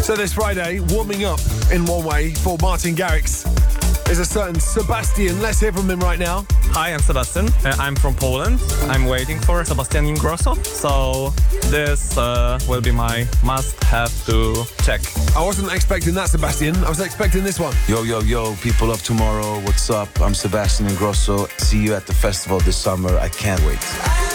So this Friday, warming up in one way for Martin Garrix is a certain Sebastian. Let's hear from him right now. Hi, I'm Sebastian. I'm from Poland. I'm waiting for Sebastian Ingrosso. So this will be my must-have to check. I wasn't expecting that, Sebastian. I was expecting this one. Yo, people of tomorrow, what's up? I'm Sebastian Ingrosso. See you at the festival this summer. I can't wait.